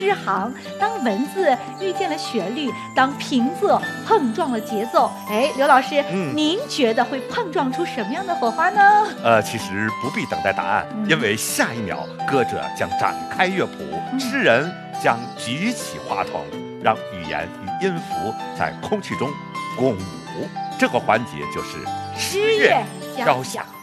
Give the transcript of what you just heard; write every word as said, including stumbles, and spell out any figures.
诗行，当文字遇见了旋律，当平仄碰撞了节奏，哎，刘老师， 嗯您觉得会碰撞出什么样的火花呢？ 呃，其实不必等待答案， 嗯因为下一秒歌者将展开乐谱， 嗯诗人将举起话筒，让语言与音符在空气中共舞。这个环节就是诗乐交交响响。